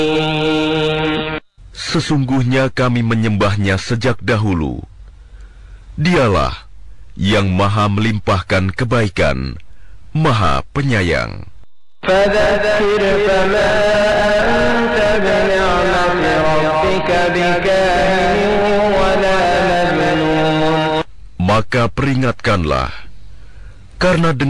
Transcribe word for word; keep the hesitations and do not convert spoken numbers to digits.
Sesungguhnya kami menyembahnya sejak dahulu. Dialah yang maha melimpahkan kebaikan, maha penyayang. فذكر فما أنت بنعمة ربك بكاهن ولا مجنون. Maka peringatkanlah, karena